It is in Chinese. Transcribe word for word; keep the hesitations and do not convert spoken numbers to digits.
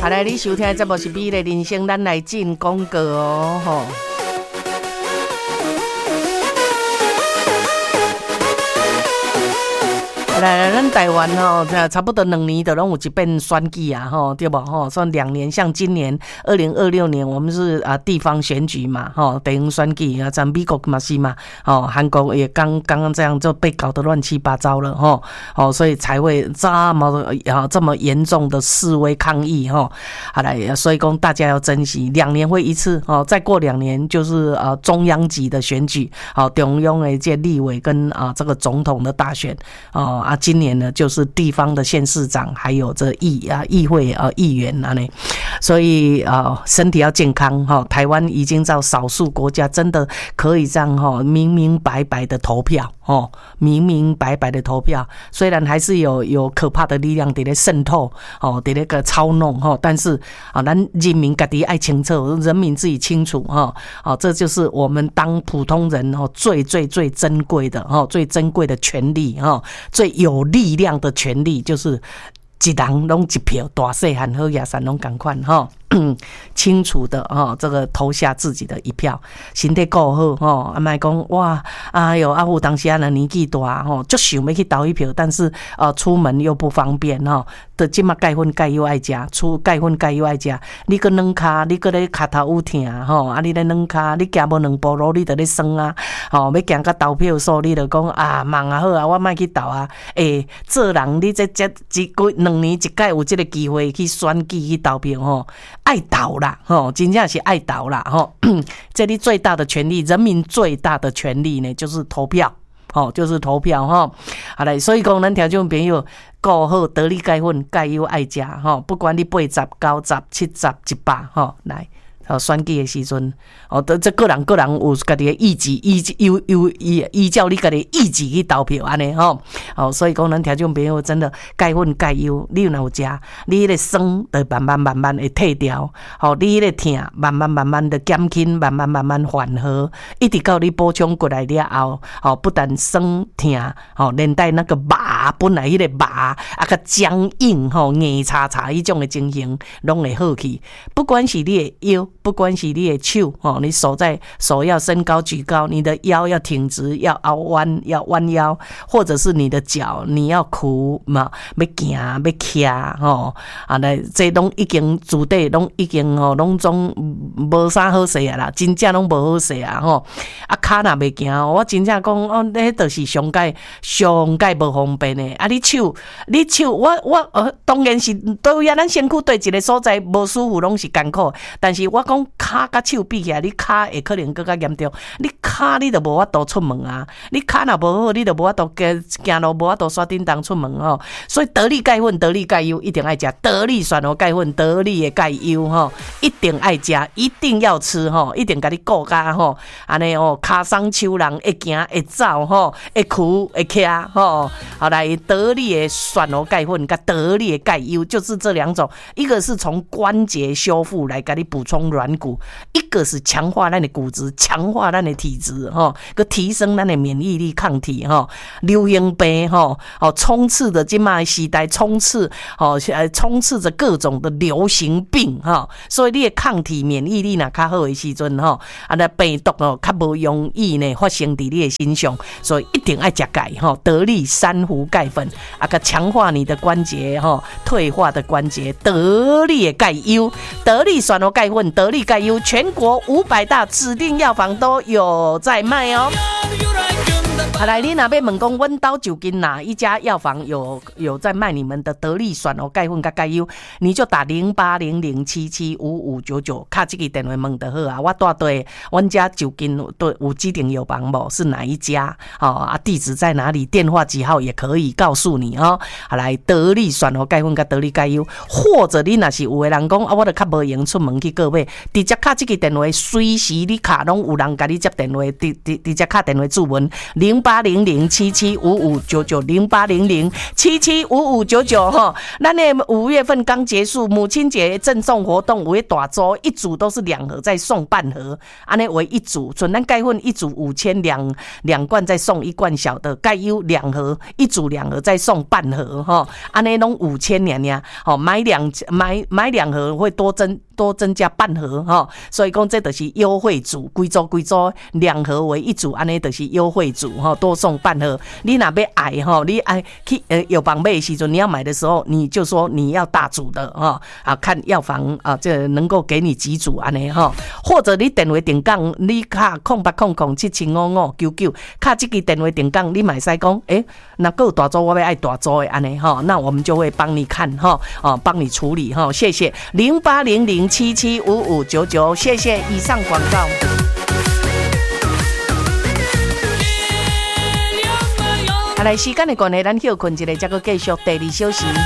好来，你收听的节目是《美丽人生》，咱来进广告哦，吼。来，咱台湾吼，差不多两年就拢有一遍选举啊，吼，对不吼？算两年，像今年二零二六年，我们是啊地方选举嘛，吼，地方选举啊，在美国嘛是嘛，哦，韩国也刚刚刚这样就被搞得乱七八糟了，吼，哦，所以才会这么啊这么严重的示威抗议，吼，好来，所以讲大家要珍惜，两年会一次，哦，再过两年就是呃中央级的选举，好，中央的这立委跟啊这个总统的大选，哦。啊，今年呢就是地方的县市长，还有这议啊议会啊议员啊呢，所以啊身体要健康哈。台湾已经到少数国家真的可以这样哈明明白白的投票哦，明明白白的投票，虽然还是有有可怕的力量在那渗透哦，在那个操弄哈，但是啊，咱人民自己爱清楚，人民自己清楚哈，哦，这就是我们当普通人哦最最最珍贵的哦，最珍贵的权利哈，最有力量的权利就是一人拢一票，大细汉好野山拢同款哈。清楚的哦，这个投下自己的一票，身体够好哦，啊莫讲哇，哎呦，啊有当时啊年纪大吼，就想要去投一票，但是呃出门又不方便吼，就即马钙粉钙又爱食，出钙粉钙又爱食，你个软骹，你个咧骹头有疼吼，啊你咧软骹，你行无两步路你就咧酸啊，吼要行到投票所，你就讲啊忙啊好啊，我莫去投啊，诶，做人你这这一个两年一届有这个机会去选举去投票吼。爱投啦，吼，真正是爱投啦，吼，这里最大的权利，人民最大的权利呢，就是投票，吼，就是投票，吼，好嘞，所以讲咱听众朋友，顾好得力钙粉，钙优爱食，吼，不管你八十、九十、七十、一百，吼，来。哦，选举的时阵，哦，这个人个人有家己的意志，依依依依照你家己意志去投票安尼吼，哦，所以讲咱听众朋友真的钙粉钙优，你若有食，你迄个酸就慢慢慢慢会退掉，哦，你迄个疼慢慢慢慢的减轻，慢慢慢慢缓和，一直到你补充过来了后，哦，不但酸疼，哦，连带那个肉本来迄个肉啊个僵硬吼硬叉叉迄种的情形，拢会好去，不管是你的腰。不管是你的手哦，你手在手要伸高举高，你的腰要挺直，要凹弯，要弯腰，或者是你的脚你要屈嘛，要行要徛吼，啊来这拢已经主体拢已经吼拢总无啥好势啊啦，真正拢无好势啊吼，啊骹若袂行，我真正讲哦，那就是上界上界无方便的啊！你手你手我我呃，当然是对呀，咱身躯对一个所在无舒服拢是艰苦，但是我。我讲骹甲手比起来，你骹会可能更加严重。你骹你就无法度出门啊！你骹若无好，你就无法度行行路，无法度刷叮当出门哦。所以得力钙粉、得力钙优一定爱食，得力选活钙粉、得力的钙优吼，一定爱食，一定要吃吼，一定甲你顾家吼，安尼哦，骹松手人会行会走吼，会屈会徛吼。好来，得力的选活钙粉跟得力的钙优就是这两种，一个是从关节修复来给你补充。软骨，一个是强化咱的骨质，强化咱的体质，哈，个提升咱的免疫力、抗体，哈，流行病，哈，哦，充斥着今麦时代，充斥，哦，充斥着各种的流行病，哈，所以你的抗体、免疫力若较好的时阵，哈，啊，那病毒哦，较无容易呢发生在你的身上，所以一定爱食钙，哈，得力珊瑚钙粉，啊，个强化你的关节，哈，退化的关节，得力的钙优，得力选活钙粉。得力钙优全国五百大指定药房都有在卖哦。好来，你若要问讲，阮兜就近哪一家药房有有在卖你们的得力选活钙粉跟钙优，你就打零八零零七七五五九九，卡这个电话问就好啊。我带对，阮家就近对有指定药房无？是哪一家？哦啊，地址在哪里？电话几号也可以告诉你哦。好来，得力选活钙粉跟得力钙优，或者你若是有的人讲啊，我就较无闲出门去购买，直接卡这个电话，随时你卡拢有人甲你接电话，直直直接卡电话注文零八。 八零零七七五五九九零八零零七七五五九九哈。那那五月份刚结束，母亲节赠送活动，五月大周一组都是两盒，再送半盒，安尼为一组，纯咱钙粉一组五千两两罐，再送一罐小的钙优两盒，一组两盒再送半盒哈，安尼拢五千年呀，好买两买买两盒会多增多增加半盒哈，所以讲这就是优惠组，规组规组两盒为一组，安尼就是优惠组哈，多送半盒。你若要爱哈，你爱去呃药房买的时阵，你要买的时候你就说你要大组的哈啊，看药房啊这能够给你几组安尼哈，或者你电话定岗，你卡空八空空七七五五九九，卡这个电话定岗，你买使讲诶，那够大组我要爱大组的安尼哈，那我们就会帮你看哈啊，帮你处理哈，谢谢零八零零七七五五九九，谢谢以上广告。好来，时间的关系，咱休困一下，再搁继续第二小时。